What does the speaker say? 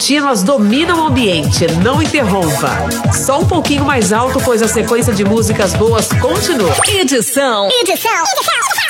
contínuas dominam o ambiente. Não interrompa. Só um pouquinho mais alto, pois a sequência de músicas boas continua. Edição